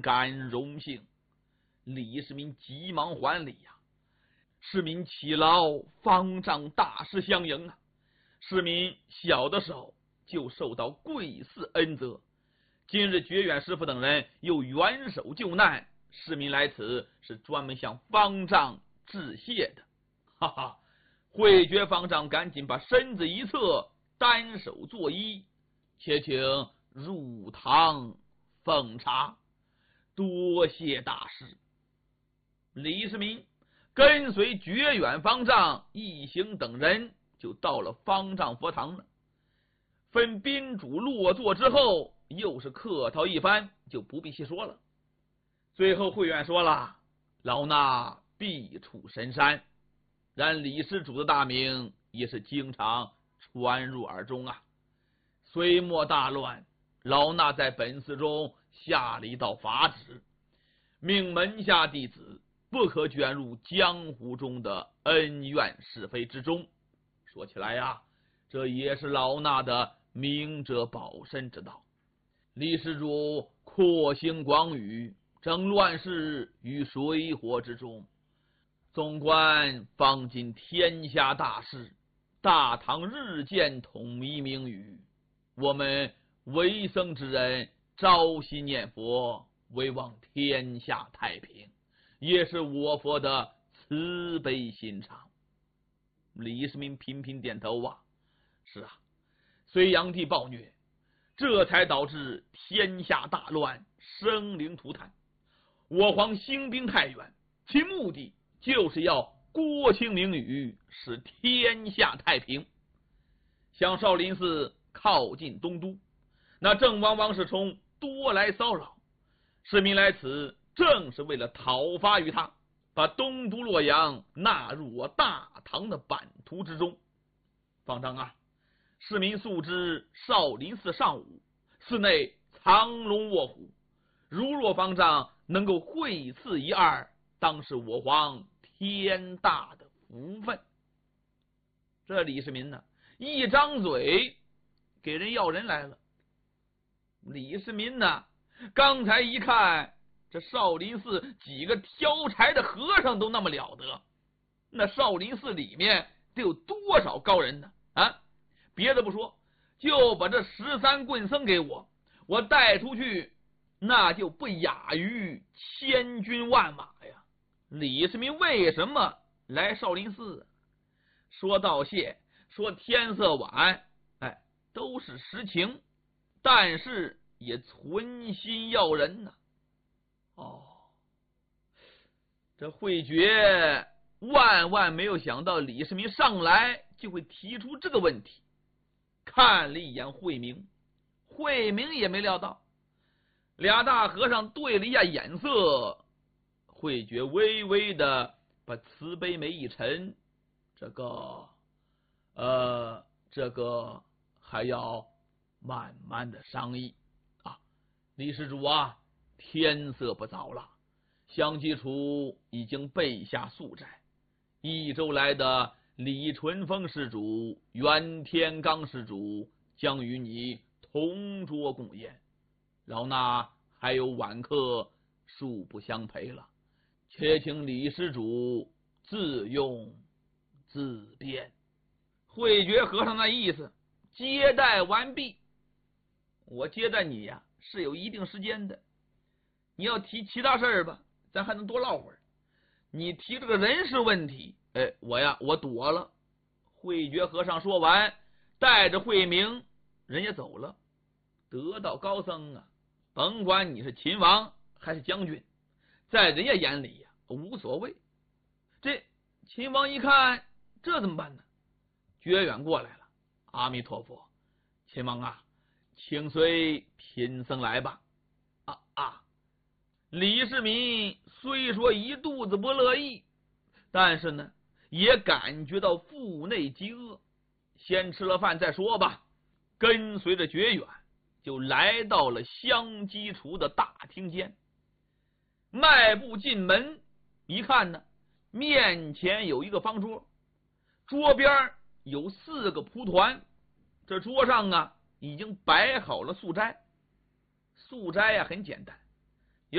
敢荣幸。李世民急忙还礼呀，世民祈劳方丈大师相迎啊！世民小的时候就受到贵寺恩泽，今日觉远师傅等人又援手救难，世民来此是专门向方丈致谢的。哈哈！慧觉方丈赶紧把身子一侧，单手作揖，且请入堂奉茶。多谢大师。李世民跟随觉远方丈一行等人就到了方丈佛堂了。分宾主落座之后，又是客套一番，就不必细说了。最后慧远说了，老衲必处深山，然李施主的大名也是经常传入耳中啊。隋末大乱，老衲在本寺中下了一道法旨，命门下弟子不可卷入江湖中的恩怨是非之中。说起来呀，这也是老衲的明哲保身之道。李施主阔行广宇，整乱世于水火之中。纵观方今天下大事，大唐日渐统一名誉，我们为僧之人朝夕念佛，唯望天下太平，也是我佛的慈悲心肠。李世民频频点头啊，是啊，隋炀帝暴虐，这才导致天下大乱，生灵涂炭。我皇兴兵太原，其目的就是要郭清明宇，使天下太平。向少林寺靠近东都，那郑王王世充多来骚扰，市民来此正是为了讨伐于他，把东都洛阳纳入我大唐的版图之中。方丈啊，市民素知少林寺尚武，寺内藏龙卧虎，如若方丈能够会赐一二，当是我皇天大的福分。这李世民呢，一张嘴给人要人来了。李世民呢，刚才一看这少林寺几个挑柴的和尚都那么了得，那少林寺里面得有多少高人呢？啊，别的不说，就把这13棍僧给我带出去，那就不亚于千军万马呀。李世民为什么来少林寺？说道谢，说天色晚，都是实情，但是也存心要人呢。这慧觉万万没有想到李世民上来就会提出这个问题，看了一眼慧明，慧明也没料到。俩大和尚对了一下眼色，慧觉微微的把慈悲眉一沉，这个还要慢慢的商议啊。李施主啊，天色不早了，湘济楚已经备下宿寨，1周来的李淳风施主、袁天罡施主将与你同桌共宴，老衲还有晚客，恕不相陪了，且请李施主自用自便。慧觉和尚那意思，接待完毕。我接待你呀，是有一定时间的，你要提其他事儿吧，咱还能多唠会儿。你提这个人事问题，我躲了。慧觉和尚说完，带着慧明人也走了。得道高僧啊，甭管你是秦王还是将军，在人家眼里呀无所谓。这秦王一看，这怎么办呢？觉远过来了，阿弥陀佛，秦王啊，请随贫僧来吧。李世民虽说一肚子不乐意，但是呢，也感觉到腹内饥饿，先吃了饭再说吧。跟随着觉远，就来到了湘济厨的大厅间。迈步进门，一看呢，面前有一个方桌，桌边有4个蒲团，这桌上啊已经摆好了素斋。素斋很简单，